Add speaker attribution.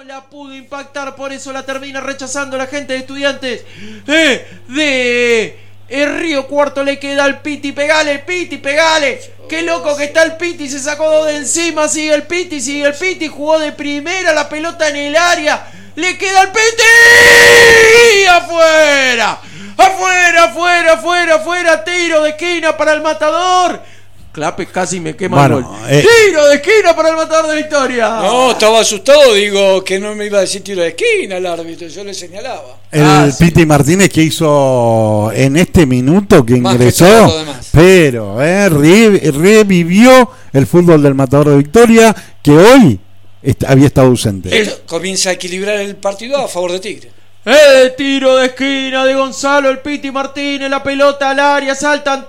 Speaker 1: la pudo impactar, por eso la termina rechazando la gente de Estudiantes de Río Cuarto. Le queda al Piti, pegale, qué loco que está el Piti, se sacó dos de encima, sigue el Piti, jugó de primera, la pelota en el área, le queda al Piti, afuera, tiro de esquina para el Matador. Clape, casi me quema el gol. Tiro de esquina para el Matador de Victoria.
Speaker 2: No, estaba asustado, digo que no me iba a decir tiro de esquina el árbitro, yo le señalaba.
Speaker 3: El Piti Martínez que hizo en este minuto que ingresó, pero revivió el fútbol del Matador de Victoria, que hoy había estado ausente.
Speaker 2: Esto comienza a equilibrar el partido a favor de Tigre.
Speaker 1: Tiro de esquina de Gonzalo, el Piti Martínez, la pelota al área, saltan